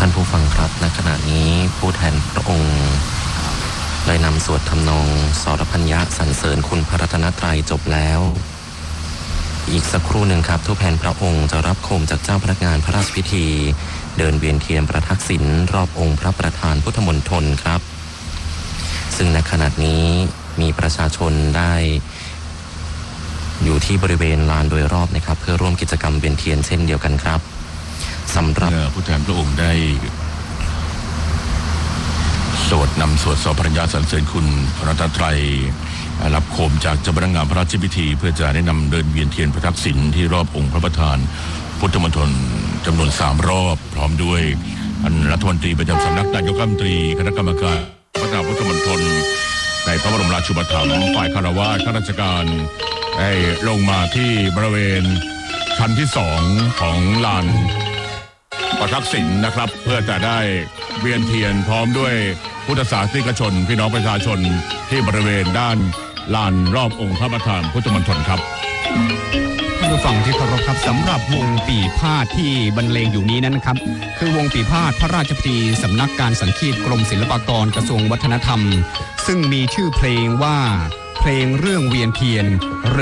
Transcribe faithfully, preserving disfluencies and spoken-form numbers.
านผู้ฟังครับณขณะนี้ผู้แทนพระองค์ได้นำสวดทำนองสรพัญญะสรรเสริญคุณพระรัตนตรัยจบแล้วอีกสักครู่หนึ่งครับทุกแทนพระองค์จะรับโคมจากเจ้าพนักงานพระราชพิธีเดินเวียนเทียนประทักษิณรอบองค์พระประธานพุทธมณฑลครับซึ่งณขณะนี้มีประชาชนได้อยู่ที่บริเวณลานโดยรอบนะครับเพื่อร่วมกิจกรรมเวียนเทียนเช่นเดียวกันครับสำหรับผู้แทนพระองค์ได้สวดนำสวดสรพัญญาสรรเสริญคุณพระรัตนตรัยรับโคมจากเจ้าพนักงานพระราชพิธีเพื่อจะได้นำเดินเวียนเทียนประทักษิณที่รอบองค์พระประธานพุทธมณฑลจำนวนสามรอบพร้อมด้วยท่านรัฐมนตรีประจำสำนักนายกรัฐมนตรีคณะกรรมการพัฒนาพุทธมณฑลในพระบรมราชูปถัมภ์ฝ่ายคารวะข้าราชการได้ลงมาที่บริเวณชั้นที่สองของลานประทักษิณนะครับเพื่อจะได้เวียนเทียนพร้อมด้วยพุทธศาสนิกชนพี่น้องประชาชนที่บริเวณด้านลานรอบองค์พระประธานพุทธมณฑลครับท่านผู้ฟังที่เคารพครับสำหรับวงปีพาทย์ที่บรรเลงอยู่นี้นั้นนะครับคือวงปีพาทย์พระราชพิธีสำนักการสังคีตกรมศิลปากรกระทรวงวัฒนธรรมซึ่งมีชื่อเพลงว่าเพลงเรื่องเวียนเทียน